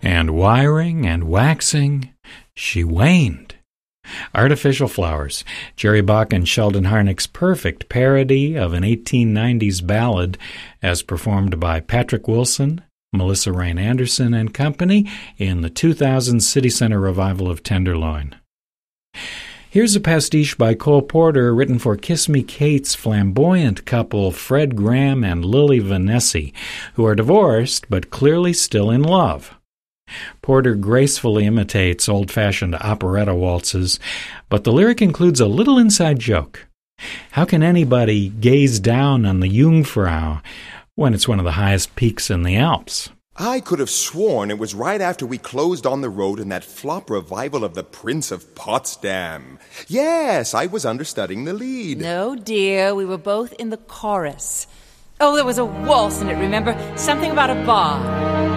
and wiring and waxing, she waned. Artificial Flowers, Jerry Bach and Sheldon Harnick's perfect parody of an 1890s ballad as performed by Patrick Wilson, Melissa Rain Anderson and company in the 2000 City Center revival of Tenderloin. Here's a pastiche by Cole Porter written for Kiss Me Kate's flamboyant couple Fred Graham and Lily Vanessy, who are divorced but clearly still in love. Porter gracefully imitates old-fashioned operetta waltzes, but the lyric includes a little inside joke. How can anybody gaze down on the Jungfrau when it's one of the highest peaks in the Alps? I could have sworn it was right after we closed on the road in that flop revival of The Prince of Potsdam. Yes, I was understudying the lead. No, dear, we were both in the chorus. Oh, there was a waltz in it, remember? Something about a bar.